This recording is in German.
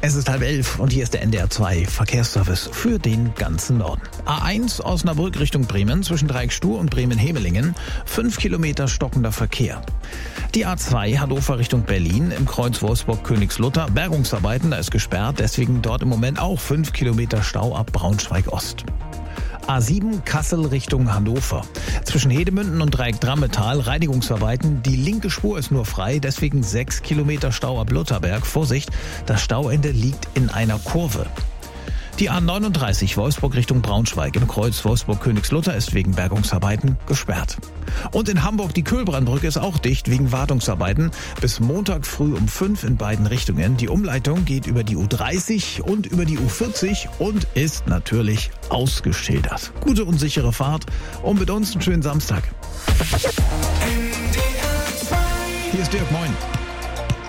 Es ist 10:30 und hier ist der NDR 2 Verkehrsservice für den ganzen Norden. A1 Osnabrück Richtung Bremen zwischen Dreieckstuhl und Bremen-Hemelingen. 5 Kilometer stockender Verkehr. Die A2 Hannover Richtung Berlin im Kreuz Wolfsburg-Königslutter. Bergungsarbeiten, da ist gesperrt, deswegen dort im Moment auch 5 Kilometer Stau ab Braunschweig-Ost. A7 Kassel Richtung Hannover. Zwischen Hedemünden und Dreieck Drammetal Reinigungsarbeiten. Die linke Spur ist nur frei, deswegen 6 Kilometer Stau ab Lutherberg. Vorsicht, das Stauende liegt in einer Kurve. Die A39 Wolfsburg Richtung Braunschweig im Kreuz Wolfsburg-Königslutter ist wegen Bergungsarbeiten gesperrt. Und in Hamburg die Köhlbrandbrücke ist auch dicht wegen Wartungsarbeiten. Bis Montag früh um 5 in beiden Richtungen. Die Umleitung geht über die U30 und über die U40 und ist natürlich ausgeschildert. Gute und sichere Fahrt und mit uns einen schönen Samstag. Hier ist Dirk, moin.